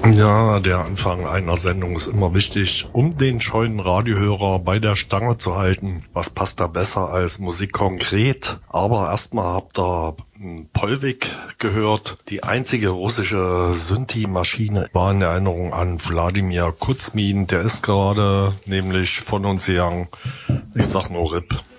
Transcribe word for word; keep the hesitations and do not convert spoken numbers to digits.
Ja, der Anfang einer Sendung ist immer wichtig, um den scheuen Radiohörer bei der Stange zu halten. Was passt da besser als Musik konkret? Aber erstmal habt ihr Polvik gehört. Die einzige russische Synthi-Maschine war in Erinnerung an Wladimir Kuzmin. Der ist gerade nämlich von uns gegangen. Ich sag nur R I P.